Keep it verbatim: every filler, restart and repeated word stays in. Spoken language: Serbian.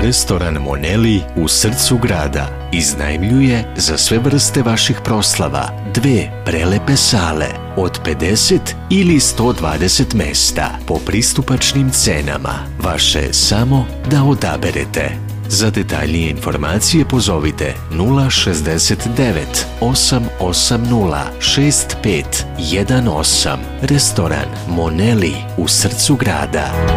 Restoran Moneli u srcu grada iznajmljuje za sve vrste vaših proslava dve prelepe sale od pedeset ili sto dvadeset mesta po pristupačnim cenama. Vaše je samo da odaberete. Za detaljnije informacije pozovite nula šezdeset devet osam osam nula šest pet jedan osam. Restoran Moneli u srcu grada.